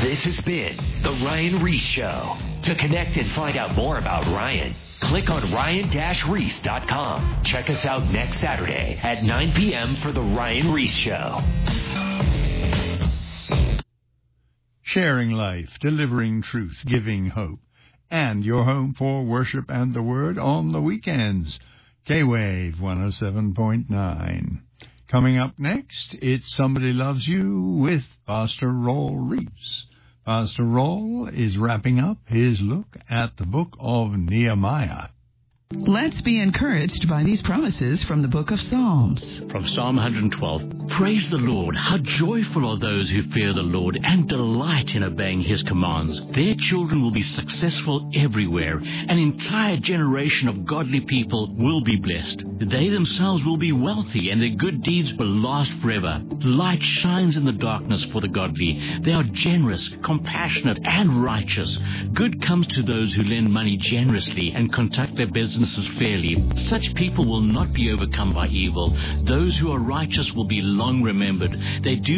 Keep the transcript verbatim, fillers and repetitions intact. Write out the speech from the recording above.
This has been The Ryan Reese Show. To connect and find out more about Ryan, click on ryan dash reese dot com. Check us out next Saturday at nine p.m. for The Ryan Reese Show. Sharing life, delivering truth, giving hope, and your home for worship and the word on the weekends. K-Wave one oh seven point nine. Coming up next, it's Somebody Loves You with Pastor Raul Reeves. Pastor Raul is wrapping up his look at the book of Nehemiah. Let's be encouraged by these promises from the book of Psalms. From Psalm one twelve, praise the Lord. How joyful are those who fear the Lord and delight in obeying his commands. Their children will be successful everywhere. An entire generation of godly people will be blessed. They themselves will be wealthy and their good deeds will last forever. Light shines in the darkness for the godly. They are generous, compassionate, and righteous. Good comes to those who lend money generously and conduct their business fairly. Such people will not be overcome by evil. Those who are righteous will be long remembered. They do